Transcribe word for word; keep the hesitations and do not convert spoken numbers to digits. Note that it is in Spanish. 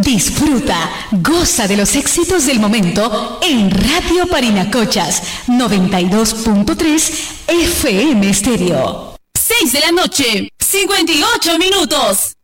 Disfruta, goza de los éxitos del momento en Radio Parinacochas noventa y dos punto tres F M Estéreo. seis de la noche, cincuenta y ocho minutos.